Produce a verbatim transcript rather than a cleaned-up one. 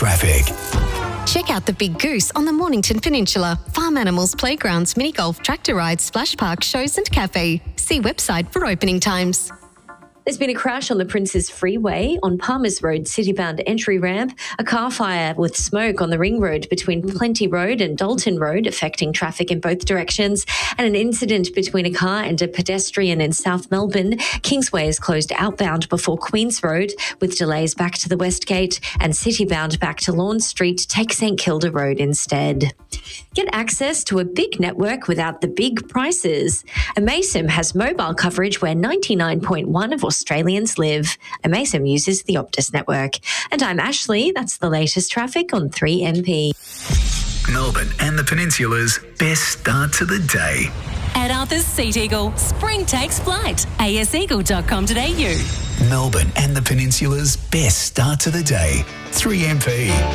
traffic. Check out the Big Goose on the Mornington Peninsula. Farm animals, playgrounds, mini golf, tractor rides, splash park, shows and cafe. See website for opening times. There's been a crash on the Princes Freeway on Palmers Road city-bound entry ramp, a car fire with smoke on the ring road between Plenty Road and Dalton Road affecting traffic in both directions, and an incident between a car and a pedestrian in South Melbourne. Kingsway is closed outbound before Queens Road with delays back to the West Gate, and city-bound back to Lawn Street. Take St Kilda Road instead. Get access to a big network without the big prices. Amaysim has mobile coverage where ninety-nine point one of Australians live. Amaysim uses the Optus network. And I'm Ashley. That's the latest traffic on three M P. Melbourne and the Peninsula's best start to the day. At Arthur's Seat Eagle, spring takes flight. a s eagle dot com dot a u. Melbourne and the Peninsula's best start to the day. three M P.